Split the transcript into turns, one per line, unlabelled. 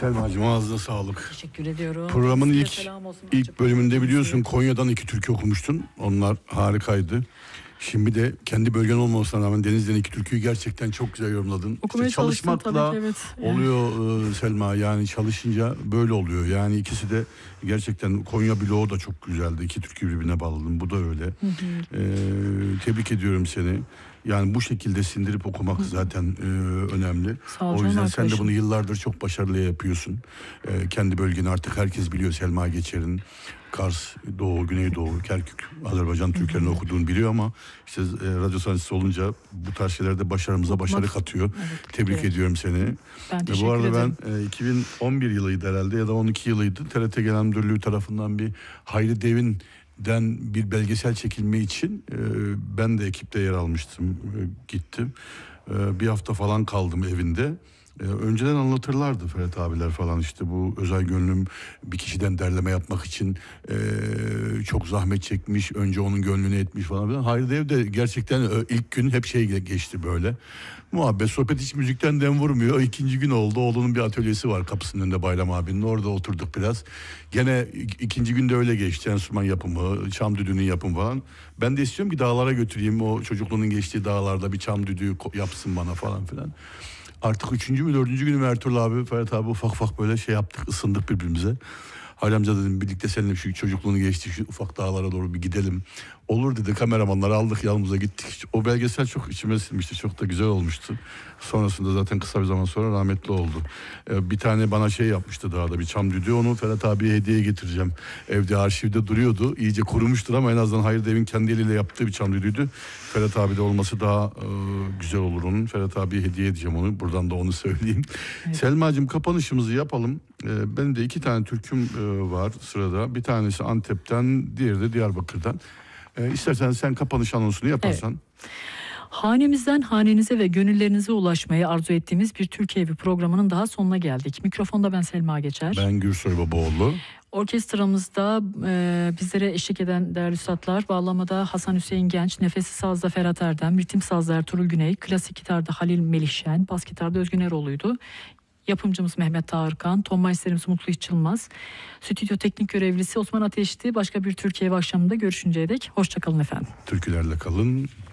Selma'cığım ağzına sağlık.
Teşekkür ediyorum.
Programın ilk
Açık
bölümünde biliyorsun Konya'dan 2 türkü okumuştun. Onlar harikaydı. Şimdi de kendi bölgen olmamasına rağmen Denizli'den 2 türküyü gerçekten çok güzel yorumladın.
Okumaya
İşte çalışmakla
tabii ki, evet.
oluyor Selma, yani çalışınca böyle oluyor. Yani ikisi de gerçekten, Konya bloğu da çok güzeldi. 2 türkü birbirine bağladın. Bu da öyle. Tebrik ediyorum seni. Yani bu şekilde sindirip okumak zaten önemli. O yüzden sen de bunu yıllardır çok başarılı yapıyorsun. Kendi bölgeni artık herkes biliyor, Selma Geçer'in. Kars, Doğu, Güneydoğu, Kerkük, Azerbaycan Türklerini okuduğunu biliyor ama işte radyo sanatçısı olunca bu tarz şeylerde başarımıza başarı katıyor. Evet, Tebrik ediyorum seni.
Ben teşekkür
bu arada
ederim.
Ben 2011 yılıydı herhalde ya da 12 yılıydı. TRT Genel Müdürlüğü tarafından bir Hayri Devin'den bir belgesel çekilme için ben de ekipte yer almıştım. Gittim. Bir hafta falan kaldım evinde. Önceden anlatırlardı Ferhat abiler falan, işte bu Özay Gönlüm bir kişiden derleme yapmak için çok zahmet çekmiş, önce onun gönlünü etmiş falan filan. Hayri Dev de gerçekten ilk gün hep geçti böyle. Muhabbet, sohbet, hiç müzikten dem vurmuyor. İkinci gün oldu, oğlunun bir atölyesi var kapısının önünde, Bayram abinin, orada oturduk biraz. Gene ikinci günde öyle geçti, enstrüman yapımı, çam düdüğünün yapımı falan. Ben de istiyorum ki dağlara götüreyim, o çocukluğunun geçtiği dağlarda bir çam düdüğü yapsın bana falan filan. Artık 3. mü 4. günü Ertuğrul abi, Ferhat abi ufak böyle şey yaptık, ısındık birbirimize. Halil amca dedim, birlikte seninle şu çocukluğunu geçtik, şu ufak dağlara doğru bir gidelim. Olur dedi, kameramanları aldık yanımıza gittik. O belgesel çok içime sinmişti, çok da güzel olmuştu. Sonrasında zaten kısa bir zaman sonra rahmetli oldu. Bir tane bana şey yapmıştı dağda, bir çam düdüğü, onu Ferhat abiye hediye getireceğim. Evde arşivde duruyordu, iyice kurumuştur ama en azından Hayri Devin kendi eliyle yaptığı bir çam düdüğüydü. Ferhat abi de olması daha güzel olur onun. Ferhat abiye hediye edeceğim onu, buradan da onu söyleyeyim. Evet. Selma'cığım, kapanışımızı yapalım. Benim de 2 tane türküm var sırada. Bir tanesi Antep'ten, diğeri de Diyarbakır'dan. İstersen sen kapanış anonsunu yaparsan. Evet.
Hanemizden hanenize ve gönüllerinize ulaşmayı arzu ettiğimiz bir Türkiye Evi programının daha sonuna geldik. Mikrofonda ben Selma Geçer.
Ben Gürsoy Babaoğlu.
Orkestramızda bizlere eşlik eden değerli üstadlar: bağlamada Hasan Hüseyin Genç, nefesi sazda Ferhat Erdem, ritim sazda Ertuğrul Güney, klasik gitarda Halil Melihşen, bas gitarda Özgün Eroğlu'ydu. Yapımcımız Mehmet Tağırkan, ton maestlerimiz Mutlu İçilmaz, stüdyo teknik görevlisi Osman Ateşti. Başka bir Türkiye Evi akşamında görüşünceye dek hoşçakalın efendim.
Türkülerle kalın.